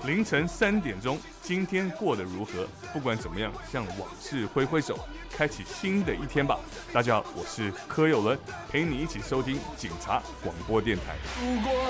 凌晨3点钟，今天过得如何？不管怎么样，向往事挥挥手，开启新的一天吧。大家好，我是柯有伦，陪你一起收听警察广播电台。